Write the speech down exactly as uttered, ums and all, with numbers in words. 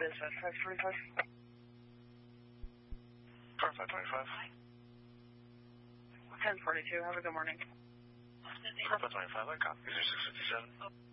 business. five twenty-five. Car five twenty-five. ten forty-two. Have a good morning. Car five twenty-five, I copy. zero six fifty-seven.